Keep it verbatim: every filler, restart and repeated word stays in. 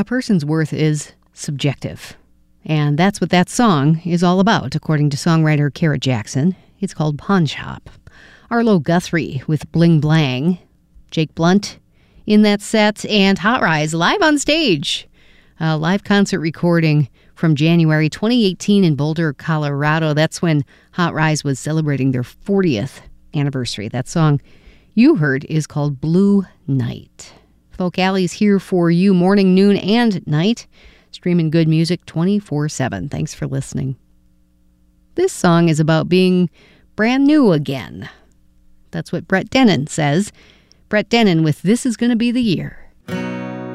A person's worth is subjective. And that's what that song is all about, according to songwriter Kara Jackson. It's called Pawn Shop. Arlo Guthrie with Bling Blang. Jake Blunt in that set. And Hot Rise live on stage. A live concert recording from January twenty eighteen in Boulder, Colorado. That's when Hot Rise was celebrating their fortieth anniversary. That song you heard is called Blue Night. Folk Alley's here for you morning, noon, and night. Streaming good music twenty-four seven. Thanks for listening. This song is about being brand new again. That's what Brett Dennen says. Brett Dennen with This Is Gonna Be the Year.